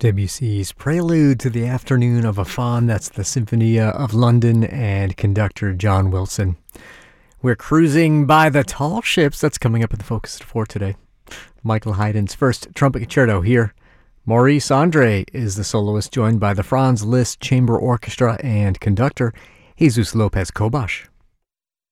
Debussy's Prelude to the Afternoon of a Faun. That's the Sinfonia of London and conductor John Wilson. We're cruising by the tall ships. That's coming up in the Focus at 4 today. Michael Haydn's first trumpet concerto here. Maurice Andre is the soloist, joined by the Franz Liszt Chamber Orchestra and conductor Jesus Lopez Cobas.